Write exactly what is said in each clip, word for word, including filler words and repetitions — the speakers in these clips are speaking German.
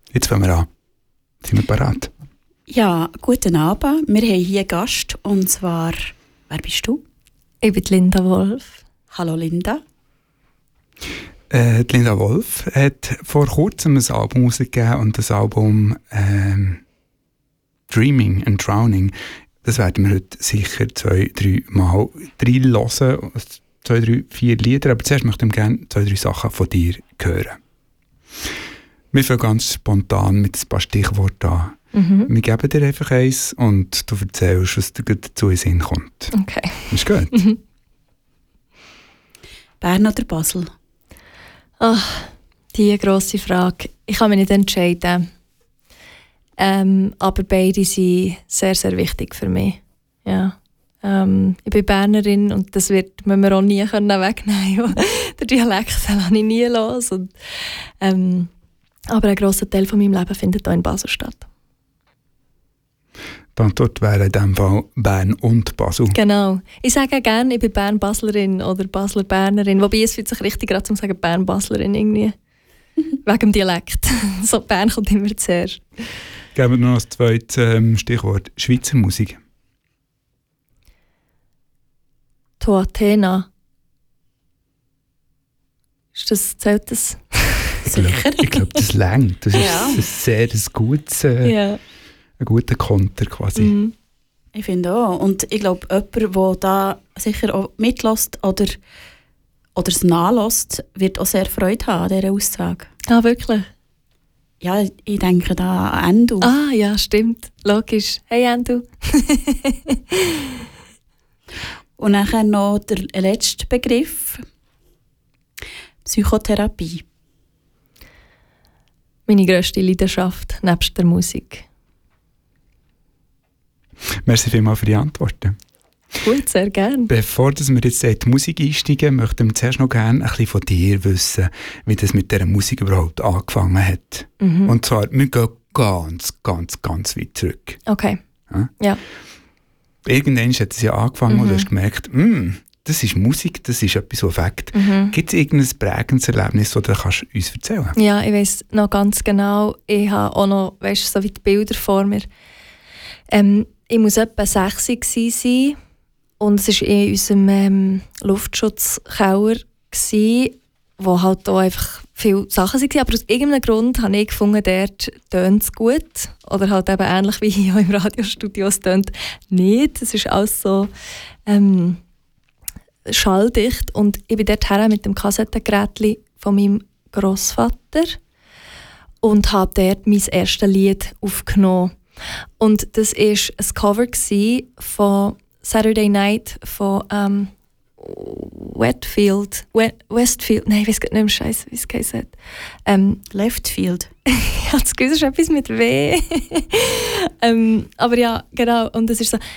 Jetzt fangen wir an. Sind wir bereit? Ja, guten Abend. Wir haben hier einen Gast, und zwar, wer bist du? Ich bin Linda Wolf. Hallo Linda. Äh, Linda Wolf hat vor kurzem ein Album rausgegeben und das Album ähm, Dreaming and Drowning. Das werden wir heute sicher zwei, drei Mal reinhören. Zwei, drei, vier Lieder. Aber zuerst möchte ich gerne zwei, drei Sachen von dir hören. Wir fangen ganz spontan mit ein paar Stichworten an. Mhm. Wir geben dir einfach eins und du erzählst, was dir dazu in den Sinn kommt. Okay. Ist gut? Mhm. Bern oder Basel? Ach, diese grosse Frage. Ich kann mich nicht entscheiden. Ähm, aber beide sind sehr, sehr wichtig für mich. Ja. Ähm, ich bin Bernerin und das wird man mir auch nie wegnehmen können. Der Dialekt lasse ich nie los. Und, ähm, aber ein grosser Teil von meinem Leben findet hier in Basel statt. Die Antwort wäre in diesem Fall Bern und Basel. Genau. Ich sage gerne, ich bin Bern-Baslerin oder Basler-Bernerin. Wobei es fühlt sich richtig gerade zum sagen Bern-Baslerin irgendwie. Wegen dem Dialekt. So, Bern kommt immer zuerst. Geben wir noch das zweite ähm, Stichwort Schweizer Musik. To Athena. Ist das, zählt das? Sicher. Ich glaube, das längt. Das ist Ja. ein sehr ein gutes, äh, Ja. ein guter Konter quasi. Mhm. Ich finde auch. Und ich glaube, jemand, der da sicher auch mitlässt oder, oder es nachlässt, wird auch sehr Freude haben an dieser Aussage. Ah, wirklich? Ja, ich denke da an Endu. Ah, ja, stimmt. Logisch. Hey, Andu. Und dann noch der letzte Begriff. Psychotherapie. Meine grösste Leidenschaft, nebst der Musik. Merci vielmals für die Antworten. Gut, sehr gerne. Bevor wir jetzt in die Musik einsteigen, möchten wir zuerst noch gerne ein bisschen von dir wissen, wie das mit dieser Musik überhaupt angefangen hat. Mhm. Und zwar, wir gehen ganz, ganz, ganz weit zurück. Okay. Ja? Ja. Irgendwann hat es ja angefangen Mhm. und du hast gemerkt, mm, das ist Musik, das ist etwas, was fängt. Mhm. Gibt es irgendein prägendes Erlebnis, das du kannst uns erzählen kannst? Ja, ich weiss noch ganz genau, ich habe auch noch, weißt, so wie die Bilder vor mir. Ähm, ich muss etwa sechs gewesen sein und es war in unserem ähm, Luftschutzkeller, gewesen, wo halt auch einfach viele Sachen waren. Aber aus irgendeinem Grund habe ich gefunden, dort tönt es gut. Oder halt eben ähnlich wie hier im Radiostudio, es tönt nicht. Es ist alles so ähm, schalldicht. Und ich bin dort her mit dem Kassettengerät von meinem Grossvater und habe dort mein erstes Lied aufgenommen. Und das war ein Cover von Saturday Night von ähm, Westfield. We- Westfield. Nein, ich weiß gar nicht mehr, Scheiße, wie es geheißen hat. Ähm, Leftfield. ich habe das Gefühl, es ist etwas mit W. ähm, aber ja, genau. Und es ist so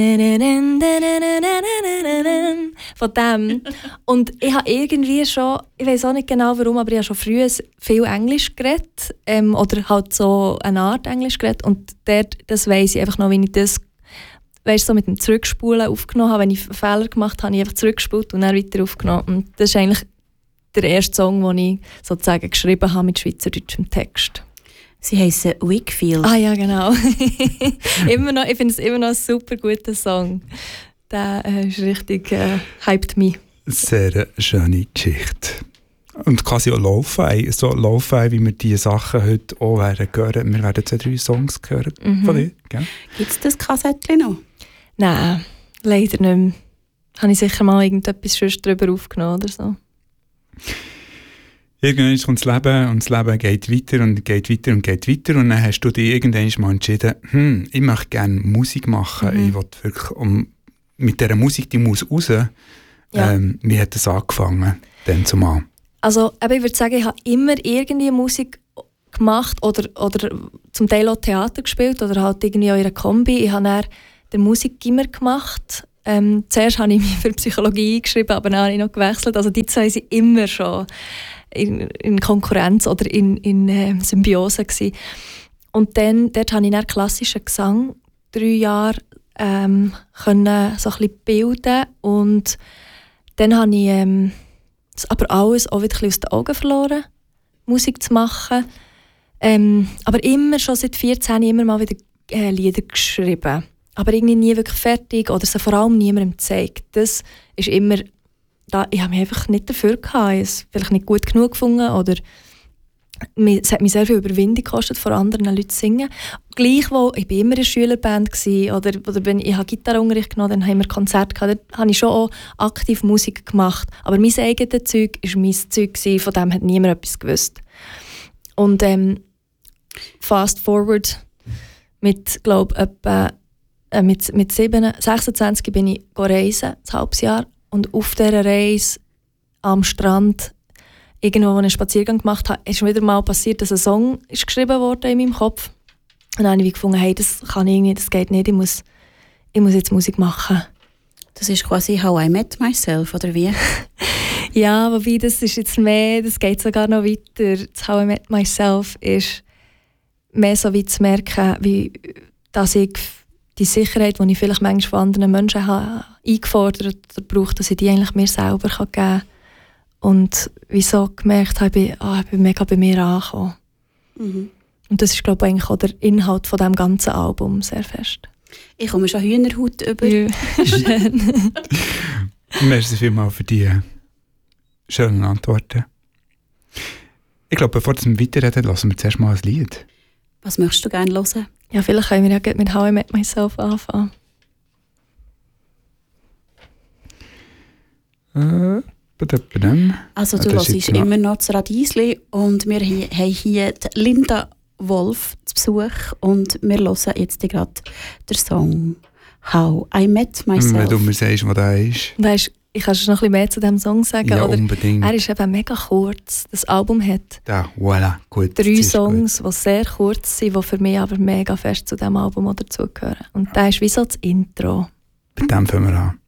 von dem. Und ich habe irgendwie schon, ich weiß auch nicht genau warum, aber ich habe schon früh viel Englisch geredet. Ähm, oder halt so eine Art Englisch geredet. Und dort, das weiss ich einfach noch, wie ich das weißt, so mit dem Zurückspulen aufgenommen habe. Wenn ich einen Fehler gemacht habe, habe ich einfach zurückgespult und dann weiter aufgenommen. Und das ist eigentlich der erste Song, den ich sozusagen geschrieben habe mit schweizerdeutschem Text. Sie heissen Wakefield. Ah ja, genau. immer noch, ich finde es immer noch ein super guter Song. Der äh, ist richtig, äh, hyped mich. Sehr schöne Geschichte. Und quasi auch Lo-Fi, so Lo-Fi, wie wir diese Sachen heute auch werden hören. Wir werden zwei, drei Songs hören Mhm. von dir. Gell? Gibt es das Kassettchen noch? Nein, leider nicht mehr. Habe ich sicher mal irgendetwas sonst drüber aufgenommen oder so. Irgendwann kommt das Leben und das Leben geht weiter und geht weiter und geht weiter. Und dann hast du dich irgendwann mal entschieden, hm, ich möchte gerne Musik machen. Mhm. Ich will wirklich um, mit dieser Musik, die muss raus. Ja. Ähm, wie hat das angefangen, dann zumal? Also eben, ich würde sagen, ich habe immer irgendwie Musik gemacht oder, oder zum Teil auch Theater gespielt oder halt irgendwie auch in einer Kombi. Ich habe dann den Musik immer gemacht. Ähm, zuerst habe ich mich für Psychologie eingeschrieben, aber dann habe ich noch gewechselt. Also die zwei waren immer schon in, in Konkurrenz oder in, in äh, Symbiose gewesen. Und dann, dort habe ich dann klassischen Gesang drei Jahre ähm, können so ein bisschen bilden und dann habe ich ähm, aber alles auch wieder ein bisschen aus den Augen verloren, Musik zu machen. Ähm, aber immer, schon seit vierzehn, immer mal wieder äh, Lieder geschrieben. Aber irgendwie nie wirklich fertig oder sie vor allem niemandem gezeigt. Das ist immer, da, ich habe mich einfach nicht dafür gehabt. Ich habe es vielleicht nicht gut genug gefunden oder es hat mich sehr viel Überwindung gekostet, vor anderen Leuten zu singen. Gleichwohl, ich war immer in einer Schülerband gewesen, oder, oder wenn ich habe Gitarrenunterricht genommen, dann haben wir Konzerte gehabt, da habe ich schon auch aktiv Musik gemacht. Aber mein eigenes Zeug war mein Zeug gewesen, von dem hat niemand etwas gewusst. Und ähm, fast forward, mit, glaube etwa, äh, mit, mit sieben, sechsundzwanzig bin ich reisen, ein halbes Jahr. Und auf dieser Reise am Strand, irgendwo, wo ich einen Spaziergang gemacht habe, ist mir wieder mal passiert, dass ein Song ist geschrieben wurde in meinem Kopf. Und dann habe ich gefunden, hey, das kann ich irgendwie, das geht nicht, ich muss, ich muss jetzt Musik machen. Das ist quasi «How I Met Myself», oder wie? Ja, wobei das ist jetzt mehr, das geht sogar noch weiter. Das «How I Met Myself» ist mehr so wie zu merken, wie, dass ich die Sicherheit, die ich vielleicht manchmal von anderen Menschen habe, eingefordert oder brauche, dass ich die eigentlich mir selber geben kann. Und wieso gemerkt habe, ich, oh, ich bin mega bei mir angekommen. Mhm. Und das ist, glaube ich, eigentlich auch der Inhalt von diesem ganzen Album sehr fest. Ich komme schon Hühnerhaut über. Ja, schön. Merci vielmals für die schönen Antworten. Ich glaube, bevor wir weiterreden, lassen wir zuerst mal ein Lied. Was möchtest du gerne hören? Ja, vielleicht können wir ja mit «How I Met Myself» anfangen. Äh... Also du hörst immer noch das Radiesli und wir haben hier die Linda Wolf zu Besuch und wir hören jetzt gerade den Song «How I Met Myself». Wenn du mir sagst, was das ist. Weißt, ich kann schon noch ein bisschen mehr zu diesem Song sagen. Ja, oder? Unbedingt. Er ist eben mega kurz. Das Album hat da, voilà, gut, drei Songs, die sehr kurz sind, die für mich aber mega fest zu diesem Album dazugehören. Und das ist wie so das Intro. Bei dem fangen wir an.